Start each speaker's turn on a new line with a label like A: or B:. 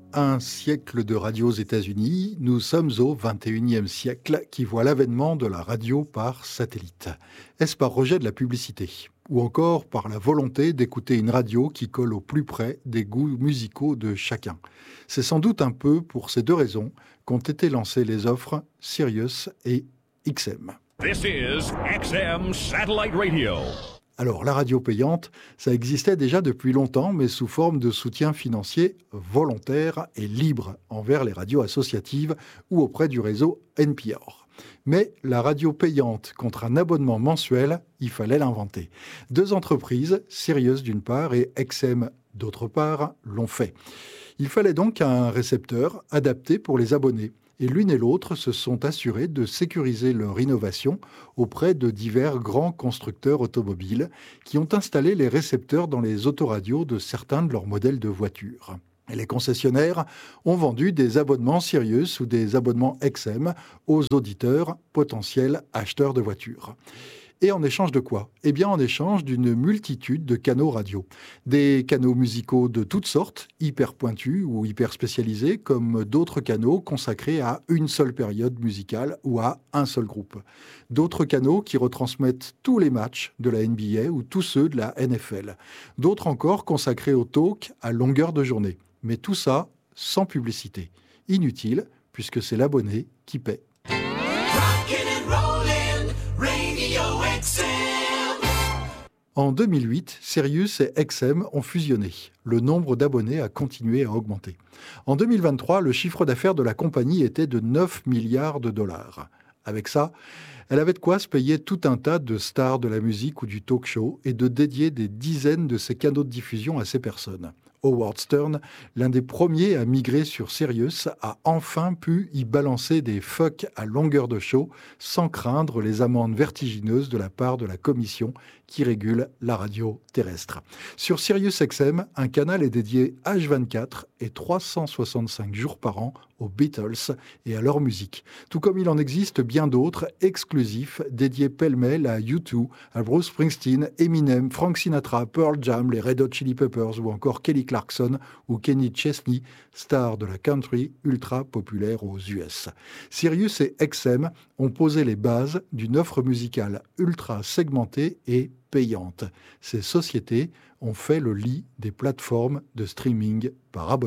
A: Un siècle de radio aux États-Unis, nous sommes au 21e siècle qui voit l'avènement de la radio par satellite. Est-ce par rejet de la publicité ? Ou encore par la volonté d'écouter une radio qui colle au plus près des goûts musicaux de chacun ? C'est sans doute un peu pour ces deux raisons qu'ont été lancées les offres Sirius et XM.
B: This is XM Satellite Radio.
A: Alors, la radio payante, ça existait déjà depuis longtemps, mais sous forme de soutien financier volontaire et libre envers les radios associatives ou auprès du réseau NPR. Mais la radio payante contre un abonnement mensuel, il fallait l'inventer. Deux entreprises, Sirius d'une part et XM d'autre part, l'ont fait. Il fallait donc un récepteur adapté pour les abonnés. Et l'une et l'autre se sont assurées de sécuriser leur innovation auprès de divers grands constructeurs automobiles qui ont installé les récepteurs dans les autoradios de certains de leurs modèles de voitures. Et les concessionnaires ont vendu des abonnements Sirius ou des abonnements XM aux auditeurs potentiels acheteurs de voitures. Et en échange de quoi ? Eh bien, en échange d'une multitude de canaux radio. Des canaux musicaux de toutes sortes, hyper pointus ou hyper spécialisés, comme d'autres canaux consacrés à une seule période musicale ou à un seul groupe. D'autres canaux qui retransmettent tous les matchs de la NBA ou tous ceux de la NFL. D'autres encore consacrés au talk à longueur de journée. Mais tout ça sans publicité. Inutile, puisque c'est l'abonné qui paie. En 2008, Sirius et XM ont fusionné. Le nombre d'abonnés a continué à augmenter. En 2023, le chiffre d'affaires de la compagnie était de 9 milliards de dollars. Avec ça, elle avait de quoi se payer tout un tas de stars de la musique ou du talk show et de dédier des dizaines de ses canaux de diffusion à ces personnes. Howard Stern, l'un des premiers à migrer sur Sirius, a enfin pu y balancer des fucks à longueur de show sans craindre les amendes vertigineuses de la part de la commission qui régule la radio terrestre. Sur Sirius XM, un canal est dédié H24 et 365 jours par an aux Beatles et à leur musique. Tout comme il en existe bien d'autres exclusifs dédiés pêle-mêle à U2, à Bruce Springsteen, Eminem, Frank Sinatra, Pearl Jam, les Red Hot Chili Peppers ou encore Kelly Clarkson ou Kenny Chesney, stars de la country ultra populaire aux US. Sirius et XM ont posé les bases d'une offre musicale ultra segmentée et payante. Ces sociétés ont fait le lit des plateformes de streaming par abonnement.